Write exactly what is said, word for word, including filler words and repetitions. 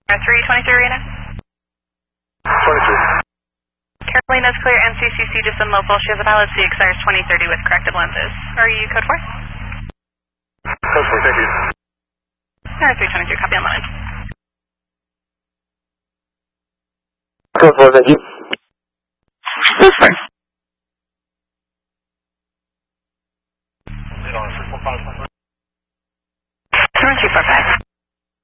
three twenty-three Arena. twenty-three. Carolina's clear, N C C C just in local. She has a valid C, expires twenty thirty with corrective lenses. Are you code four? Code four, thank you. Alright, three twenty-three, copy on line. Code four, thank you. Code four.